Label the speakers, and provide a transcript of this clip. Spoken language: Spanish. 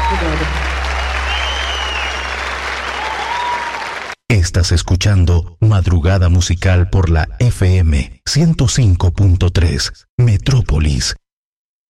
Speaker 1: Estás escuchando Madrugada Musical por la FM 105.3 Metrópolis.